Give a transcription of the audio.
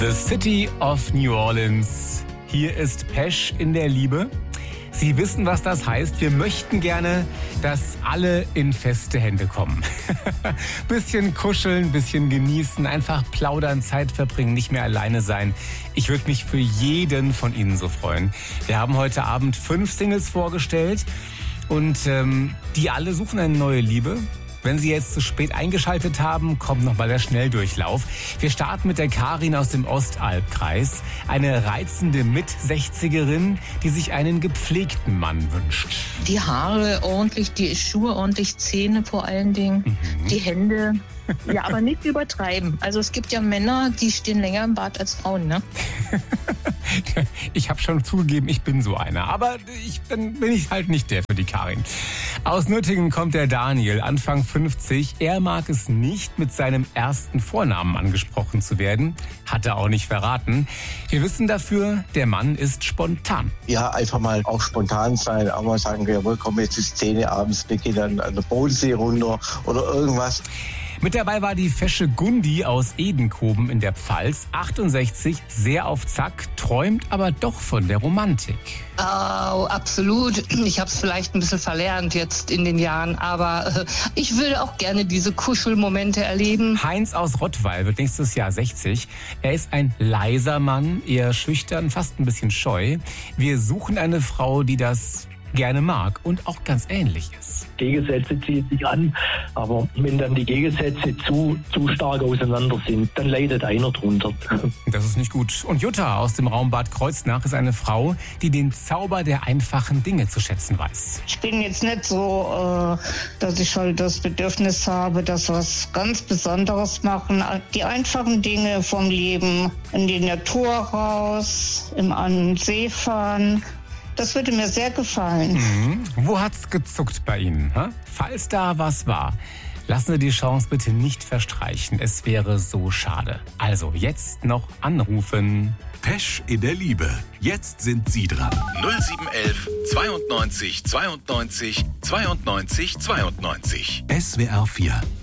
The City of New Orleans. Hier ist Pesch in der Liebe. Sie wissen, was das heißt. Wir möchten gerne, dass alle in feste Hände kommen. Bisschen kuscheln, bisschen genießen, einfach plaudern, Zeit verbringen, nicht mehr alleine sein. Ich würde mich für jeden von Ihnen so freuen. Wir haben heute Abend 5 Singles vorgestellt und die alle suchen eine neue Liebe. Wenn Sie jetzt zu spät eingeschaltet haben, kommt nochmal der Schnelldurchlauf. Wir starten mit der Karin aus dem Ostalbkreis. Eine reizende Mit-60erin, die sich einen gepflegten Mann wünscht. Die Haare ordentlich, die Schuhe ordentlich, Zähne vor allen Dingen, die Hände. Ja, aber nicht übertreiben. Also es gibt ja Männer, die stehen länger im Bad als Frauen, ne? Ich habe schon zugegeben, ich bin so einer. Aber dann bin ich halt nicht der für die Karin. Aus Nürtingen kommt der Daniel, Anfang 50. Er mag es nicht, mit seinem ersten Vornamen angesprochen zu werden. Hat er auch nicht verraten. Wir wissen dafür, der Mann ist spontan. Ja, einfach mal auch spontan sein. Auch mal sagen, jawohl, komm, jetzt ist 10 Uhr abends, wir gehen dann an der Bodensee runter oder irgendwas. Mit dabei war die fesche Gundi aus Edenkoben in der Pfalz, 68, sehr auf Zack, träumt aber doch von der Romantik. Oh, absolut. Ich habe es vielleicht ein bisschen verlernt jetzt in den Jahren, aber ich würde auch gerne diese Kuschelmomente erleben. Heinz aus Rottweil wird nächstes Jahr 60. Er ist ein leiser Mann, eher schüchtern, fast ein bisschen scheu. Wir suchen eine Frau, die das gerne mag und auch ganz ähnlich ist. Gegensätze ziehen sich an, aber wenn dann die Gegensätze zu stark auseinander sind, dann leidet einer drunter. Das ist nicht gut. Und Jutta aus dem Raum Bad Kreuznach ist eine Frau, die den Zauber der einfachen Dinge zu schätzen weiß. Ich bin jetzt nicht so, dass ich halt das Bedürfnis habe, dass was ganz Besonderes machen. Die einfachen Dinge vom Leben, in die Natur raus, an den See fahren. Das würde mir sehr gefallen. Wo hat's gezuckt bei Ihnen? Falls da was war, lassen Sie die Chance bitte nicht verstreichen. Es wäre so schade. Also jetzt noch anrufen. Pesch in der Liebe. Jetzt sind Sie dran. 0711 92 92 92 92. SWR 4